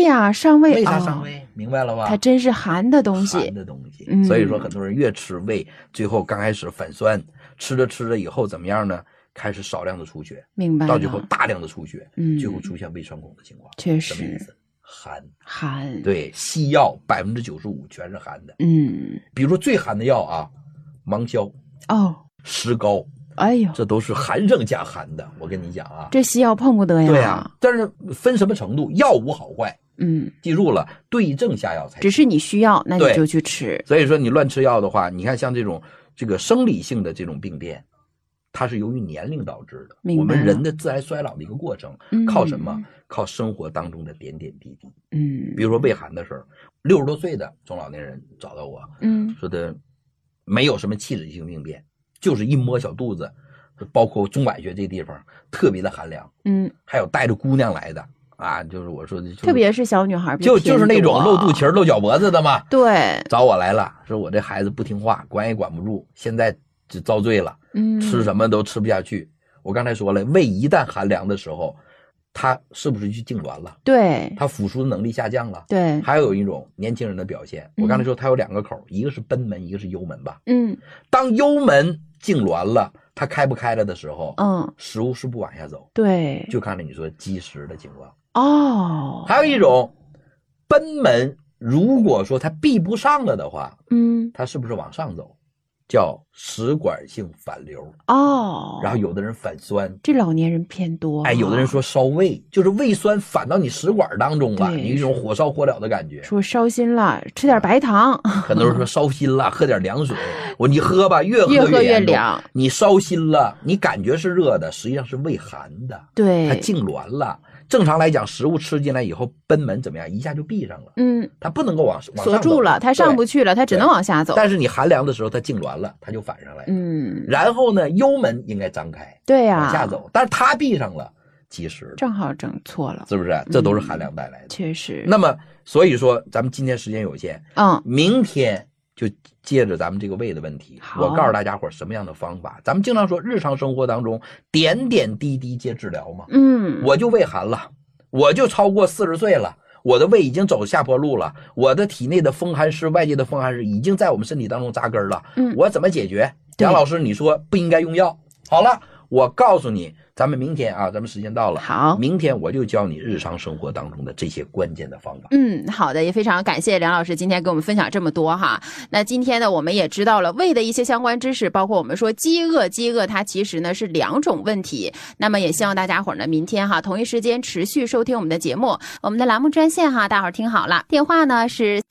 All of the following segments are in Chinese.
呀，上胃。 为啥上胃？明白了吧？ 它真是寒的东西。 寒的东西。所以说很多人越吃胃，最后刚开始反酸，吃着以后怎么样呢？开始少量的出血， 明白了。 到最后大量的出血，最后出现胃穿孔的情况。 确实。 什么意思？寒。对，西药95%全是寒的。比如说最寒的药啊，芒硝、石膏，哎呦，这都是寒上加寒的。我跟你讲啊， 这西药碰不得呀。 对啊，但是分什么程度，药无好坏。记住了，对症下药才行。 只是你需要，那你就去吃。 所以说你乱吃药的话，你看像这个生理性的这种病变，它是由于年龄导致的。我们人的自然衰老的一个过程，靠什么？靠生活当中的点点滴滴。比如说胃寒的时候，60多岁的中老年人找到我，说的没有什么器质性病变，就是一摸小肚子，包括中脘穴这地方特别的寒凉。还有带着姑娘来的啊，就是我说的， 特别是小女孩， 就是那种露肚脐露脚脖子的嘛。 对， 找我来了，说我这孩子不听话，管也管不住，现在就遭罪了。吃什么都吃不下去。我刚才说了，胃一旦寒凉的时候，它是不是就痉挛了？ 对， 它腐蚀的能力下降了。 对， 还有一种年轻人的表现，我刚才说它有2个口，一个是贲门，一个是幽门吧。当幽门痉挛了，它开不开了的时候，食物是不往下走。 对， 就看着你说积食的情况。还有一种贲门，如果说它闭不上了的话，它是不是往上走？叫食管性反流。然后有的人反酸， 这老年人偏多。 有的人说烧胃，就是胃酸反到你食管当中了，你一种火烧火燎的感觉。 说烧心了，吃点白糖。 很多人说烧心了，喝点凉水。你喝吧，越喝越凉。 你烧心了，你感觉是热的，实际上是胃寒的。 对， 它痉挛了。正常来讲，食物吃进来以后，贲门怎么样？一下就闭上了。它不能够往上锁住了，它上不去了，它只能往下走。 但是你寒凉的时候，它痉挛了，它就反上来了。然后呢，幽门应该张开， 对呀， 往下走，但是它闭上了，积食了， 正好整错了， 是不是？这都是寒凉带来的。 确实。 那么，所以说咱们今天时间有限，明天就借着咱们这个胃的问题，我告诉大家伙什么样的方法。咱们经常说日常生活当中点点滴滴皆治疗嘛。我就胃寒了，我就超过40岁了，我的胃已经走下坡路了，我的体内的风寒湿，外界的风寒湿已经在我们身体当中扎根了。我怎么解决？杨老师你说不应该用药。好了，我告诉你，咱们明天啊，咱们时间到了， 好， 明天我就教你日常生活当中的这些关键的方法。 好的，也非常感谢梁老师今天给我们分享这么多哈。那今天呢，我们也知道了胃的一些相关知识，包括我们说饥饿它其实呢是2种问题。那么也希望大家伙呢明天哈同一时间持续收听我们的节目。我们的栏目专线哈，大伙儿听好了，电话呢是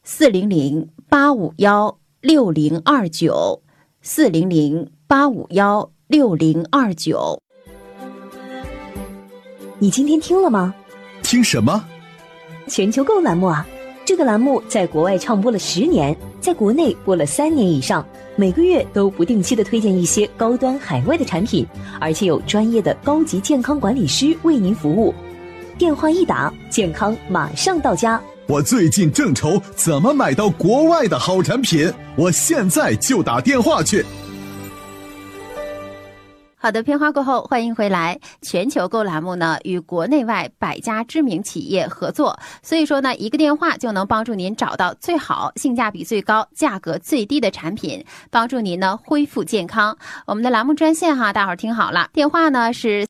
400-851-6029，400-851-6029。 你今天听了吗？ 听什么？ 全球购栏目啊！这个栏目在国外唱播了10年，在国内播了3年以上，每个月都不定期的推荐一些高端海外的产品，而且有专业的高级健康管理师为您服务。电话一打，健康马上到家。 我最近正愁怎么买到国外的好产品，我现在就打电话去。 好的，片花过后，欢迎回来。全球购栏目呢，与国内外100家知名企业合作，所以说呢，一个电话就能帮助您找到最好、性价比最高、价格最低的产品，帮助您呢恢复健康。我们的栏目专线哈，大伙儿听好了，电话呢是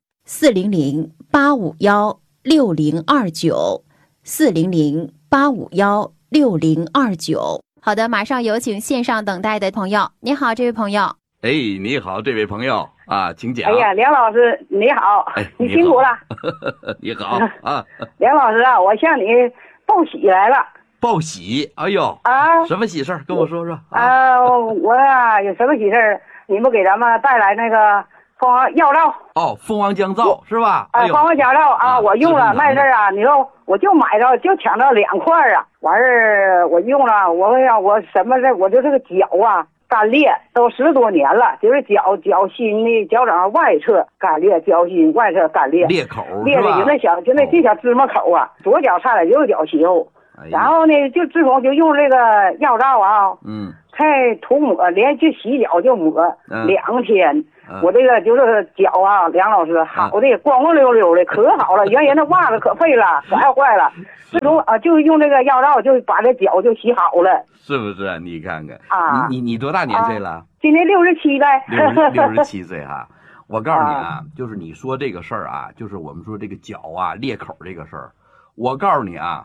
400-851-6029，400-851-6029。好的，马上有请线上等待的朋友。你好，这位朋友。 你好，这位朋友啊，请讲。 哎呀，梁老师你好，你辛苦了。 你好啊， 梁老师啊，我向你报喜来了。 报喜？哎呦啊， 什么喜事儿？跟我说说。 我呀有什么喜事儿？你们给咱们带来那个蜂王药皂。 蜂王降皂是吧？ 蜂王降皂啊，我用了卖事儿啊，你说我就买着就抢到2块啊，完事儿我用了，我什么的，我就这个脚啊。干裂都10多年了，就是脚心的脚掌外侧干裂，脚心外侧干裂， 裂口裂的就那这小芝麻口啊，左脚差点右脚起后。然后呢，就自从就用这个药皂啊，太涂抹，连去洗脚就抹2天， 我这个就是脚啊，梁老师好的光光溜溜的，可好了。原先那袜子可废了，可爱坏了。自从就用这个药皂，就把这脚就洗好了。 是不是？你看看啊， 你多大年岁了？ 今年67呗。 67岁哈。我告诉你啊，就是你说这个事儿啊，就是我们说这个脚啊裂口这个事儿，我告诉你啊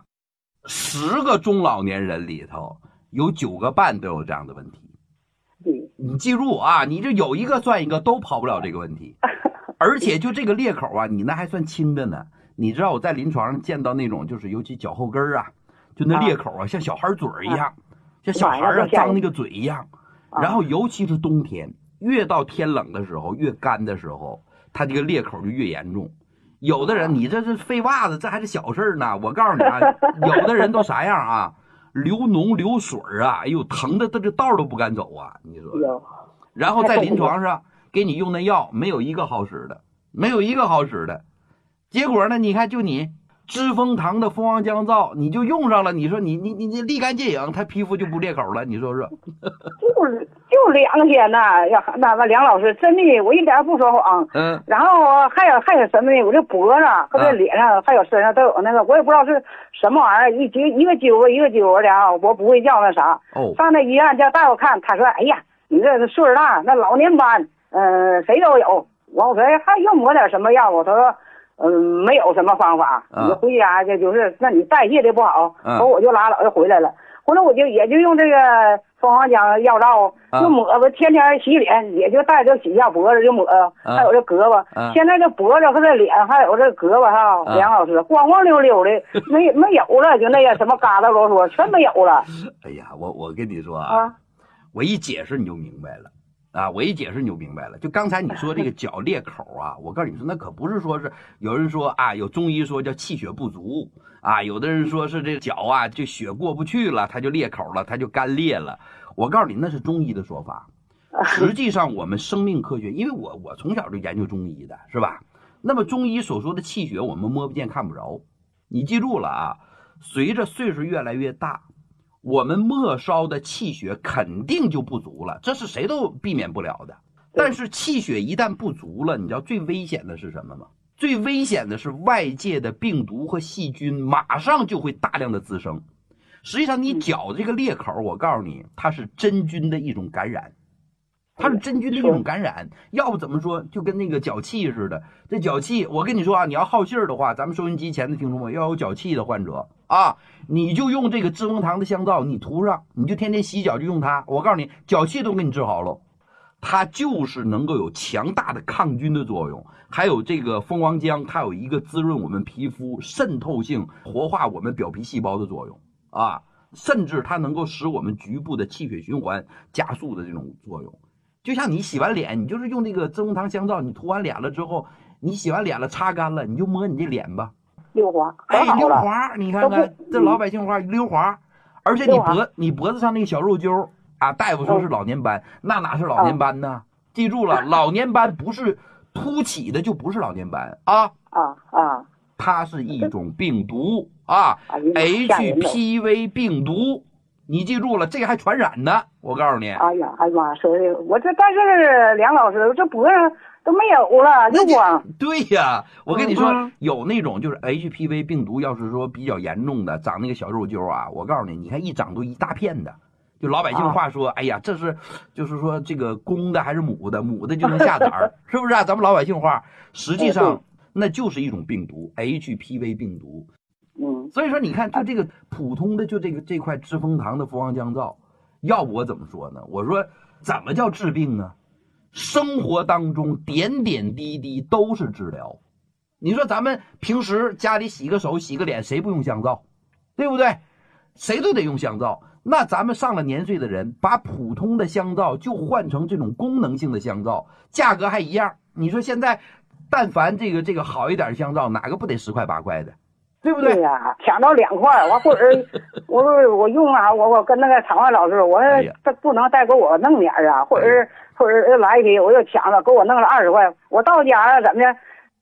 ，10个中老年人里头有9个半都有这样的问题。你记住啊，你这有一个算一个，都跑不了这个问题。而且就这个裂口啊，你那还算轻的呢。你知道我在临床上见到那种，就是尤其脚后跟啊，就那裂口啊，像小孩嘴一样，像小孩啊张那个嘴一样。然后尤其是冬天，越到天冷的时候，越干的时候，它这个裂口就越严重。有的人，你这是废袜子，这还是小事呢。我告诉你啊，有的人都啥样啊？流脓流水啊，哎呦，疼的这道都不敢走啊！你说，然后在临床上给你用那药，没有一个好使的，没有一个好使的。结果呢，你看就你知蜂堂的蜂王浆皂，你就用上了，你说你立竿见影，他皮肤就不裂口了，你说说？就 2天呐，呀，那梁老师真的，我一点不说谎。然后还有什么呢？我这脖子和这脸上还有身上都有那个，我也不知道是什么玩意儿，一个揪儿一个揪儿的啊，我不会叫那啥。上那医院叫大夫看，他说：“哎呀，你这岁数大，那老年斑，谁都有。”我说还要抹点什么药？他说。没有什么方法，你回家就是那你代谢的不好，我就拉倒就回来了。后来我也就用这个蜂王浆药皂，就抹吧，天天洗脸，也就带着洗一下脖子就抹，还有这胳膊。现在这脖子和这脸还有这胳膊哈，梁老师光光溜溜的，没有了，就那个什么疙瘩啰嗦全没有了。 哎呀，我跟你说啊，我一解释你就明白了。我一解释你就明白了。就刚才你说这个脚裂口啊，我告诉你说，那可不是说是有人说啊，有中医说叫气血不足啊，有的人说是这脚啊，这血过不去了，它就裂口了，它就干裂了。我告诉你，那是中医的说法。实际上，我们生命科学，因为我从小就研究中医的，是吧？那么中医所说的气血，我们摸不见看不着。你记住了啊，随着岁数越来越大，我们末梢的气血肯定就不足了，这是谁都避免不了的。但是气血一旦不足了，你知道最危险的是什么吗？最危险的是外界的病毒和细菌马上就会大量的滋生。实际上你脚这个裂口，我告诉你，它是真菌的一种感染，它是真菌的一种感染。要不怎么说就跟那个脚气似的，这脚气我跟你说啊，你要好信儿的话，咱们收音机前的听众们要有脚气的患者啊，你就用这个知蜂堂的香皂，你涂上，你就天天洗脚就用它，我告诉你，脚气都给你治好了。它就是能够有强大的抗菌的作用，还有这个蜂王浆，它有一个滋润我们皮肤、渗透性、活化我们表皮细胞的作用啊，甚至它能够使我们局部的气血循环加速的这种作用。就像你洗完脸，你就是用这个知蜂堂香皂，你涂完脸了之后，你洗完脸了擦干了，你就摸你这脸吧， 溜滑， 溜滑，你看看这老百姓话溜滑，而且你脖子上那个小肉揪啊，大夫说是老年斑，那哪是老年斑呢？记住了，老年斑不是凸起的就不是老年斑啊，它是一种病毒啊，HPV 病毒。你记住了，这个还传染呢，我告诉你。 哎呀，说的我这，但是梁老师，这脖子都没有了，就光。 对呀，我跟你说，有那种就是 HPV 病毒，要是说比较严重的，长那个小肉揪啊，我告诉你，你看一长都一大片的。就老百姓话说，哎呀，这是就是说这个公的还是母的，母的就能下崽儿，是不是啊？咱们老百姓话，实际上那就是一种病毒 ，HPV 病毒。所以说你看，就这个普通的就这块知蜂堂的蜂王浆皂，要不我怎么说呢？我说怎么叫治病呢？生活当中点点滴滴都是治疗。你说咱们平时家里洗个手洗个脸，谁不用香皂？对不对？谁都得用香皂。那咱们上了年岁的人，把普通的香皂就换成这种功能性的香皂，价格还一样。你说现在但凡这个好一点的香皂，哪个不得10块8块的？对不对？ 对呀，抢到2块，完或者我用啊，我跟那个场外老师，我说这不能再给我弄点啊，或者来一批，我又抢了，给我弄了20块，我到家了怎么的，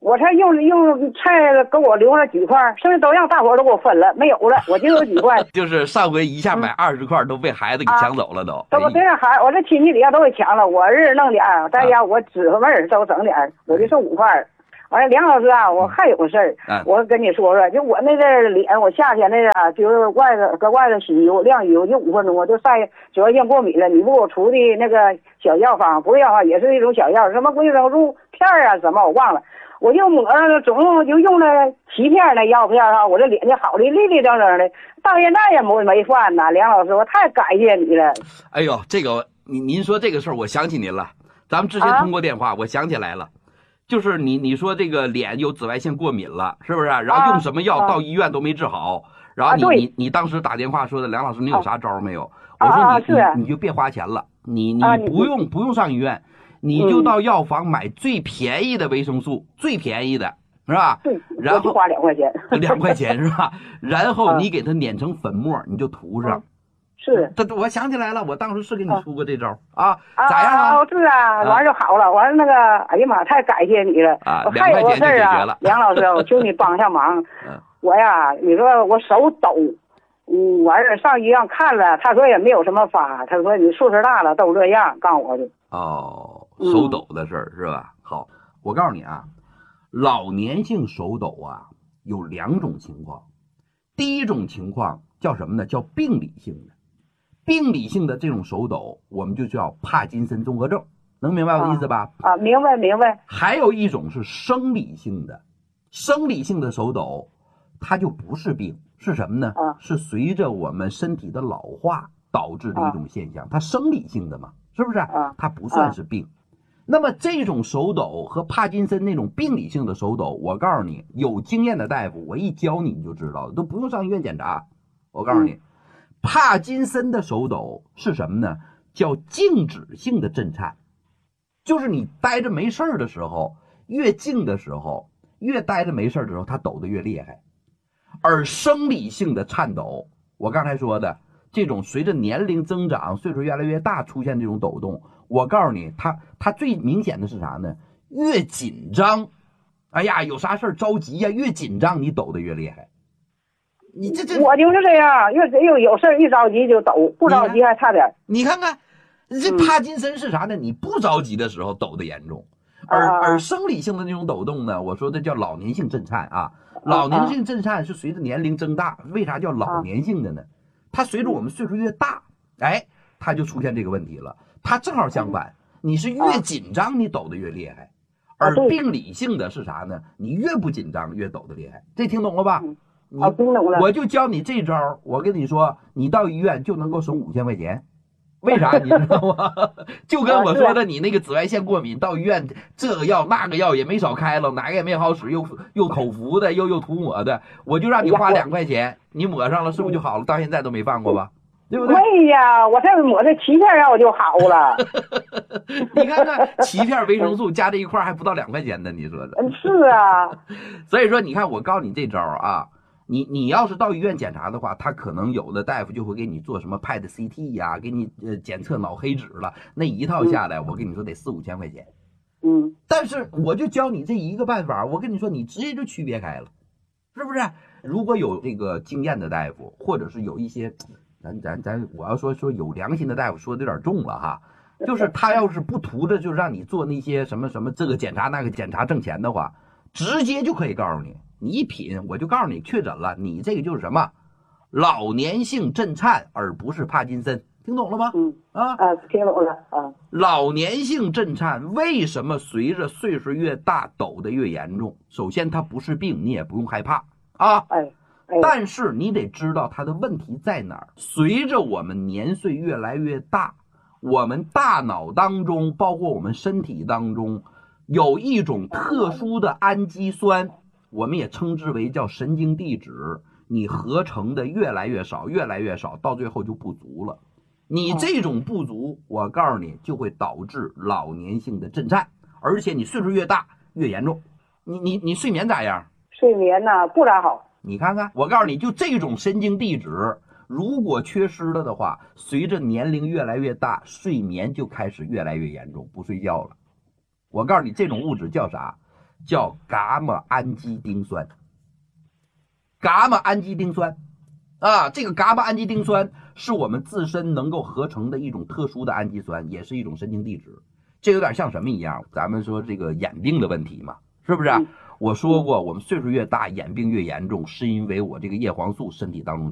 我才用才给我留了几块，剩下都让大伙都给我分了，没有了，我就有几块。 就是上回一下买20块都被孩子给抢走了都。 我这孩我这亲戚里都给抢了，我儿子弄点儿，在家我姊妹儿都整点儿，我就剩5块。完了，梁老师啊，我还有个事儿，我跟你说说，就我那个脸，我夏天那个就是搁外头洗油晾油就5分钟，我就晒紫外线过敏了。你不给我出的那个小药方，不是药方，也是一种小药，什么维生素片啊什么我忘了，我就抹上了，总共就用了7片那药片哈，我这脸就好的立立正正的，到现在也没犯呐。梁老师，我太感谢你了。 哎呦，这个您说这个事儿，我想起您了，咱们之前通过电话，我想起来了。就是你说这个脸有紫外线过敏了，是不是？然后用什么药到医院都没治好，然后你当时打电话说的，梁老师你有啥招没有？我说你就别花钱了，你不用上医院，你就到药房买最便宜的维生素，最便宜的是吧？ 对， 然后花2块钱 ，2块钱是吧？然后你给它碾成粉末，你就涂上。 是， 我想起来了，我当时是给你出过这招啊，咋样啊？ 是啊，完就好了，完了那个，哎呀妈，太感谢你了啊！ 我还有个事儿啊，梁老师，我求你帮下忙。我呀，你说我手抖，完了上医院看了，他说也没有什么法，他说你岁数大了都这样，告诉我的。 哦，手抖的事儿是吧？好，我告诉你啊，老年性手抖啊有2种情况，第一种情况叫什么呢？叫病理性的。病理性的这种手抖，我们就叫帕金森综合症，能明白我的意思吧？ 明白。还有一种是生理性的，生理性的手抖，它就不是病，是什么呢？是随着我们身体的老化导致的一种现象，它生理性的嘛，是不是？它不算是病。那么这种手抖和帕金森那种病理性的手抖，我告诉你，有经验的大夫，我一教你就知道了，都不用上医院检查。我告诉你。帕金森的手抖是什么呢？叫静止性的震颤，就是你待着没事的时候，越静的时候，越待着没事的时候，它抖得越厉害。而生理性的颤抖，我刚才说的这种随着年龄增长，岁数越来越大出现这种抖动，我告诉你，它最明显的是啥呢？越紧张，哎呀，有啥事着急呀，越紧张你抖得越厉害。你我就是这样，有事一着急就抖，不着急还差点。 你看看，这帕金森是啥呢？你不着急的时候抖得严重，而生理性的那种抖动呢，我说的叫老年性震颤啊。老年性震颤是随着年龄增大，为啥叫老年性的呢？它随着我们岁数越大，哎，它就出现这个问题了。它正好相反，你是越紧张你抖得越厉害，而病理性的是啥呢？你越不紧张越抖得厉害。这听懂了吧？我就教你这招，我跟你说，你到医院就能够省5000块钱，为啥你知道吗？就跟我说的，你那个紫外线过敏，到医院这个药那个药也没少开了，哪个也没好使，又口服的，又涂抹的，我就让你花2块钱，你抹上了是不是就好了？到现在都没犯过吧？对不对？ 对呀，我这抹这7片药就好了。 你看看7片维生素加这一块还不到2块钱呢，你说的？ 是啊。 所以说，你看我告诉你这招啊。你要是到医院检查的话，他可能有的大夫就会给你做什么 PET CT 呀，给你检测脑黑质了，那一套下来，我跟你说得4-5千块钱。但是我就教你这一个办法，我跟你说，你直接就区别开了，是不是？如果有这个经验的大夫，或者是有一些，我要说有良心的大夫，说的有点重了哈，就是他要是不图着就让你做那些什么这个检查那个检查挣钱的话，直接就可以告诉你。你一品，我就告诉你确诊了，你这个就是什么老年性震颤，而不是帕金森，听懂了吗？ 听懂了啊。 老年性震颤为什么随着岁数越大抖得越严重？首先它不是病，你也不用害怕啊。但是你得知道它的问题在哪儿。随着我们年岁越来越大，我们大脑当中，包括我们身体当中，有一种特殊的氨基酸。我们也称之为叫神经递质，你合成的越来越少，越来越少，到最后就不足了。你这种不足，我告诉你，就会导致老年性的震颤，而且你岁数越大越严重。你睡眠咋样？ 睡眠呢不咋好。 你看看，我告诉你，就这种神经递质，如果缺失了的话，随着年龄越来越大，睡眠就开始越来越严重，不睡觉了。我告诉你，这种物质叫啥？ 叫伽马氨基丁酸。伽马氨基丁酸啊，这个伽马氨基丁酸是我们自身能够合成的一种特殊的氨基酸，也是一种神经递质。这有点像什么一样？咱们说这个眼病的问题嘛，是不是？我说过，我们岁数越大，眼病越严重，是因为我这个叶黄素身体当中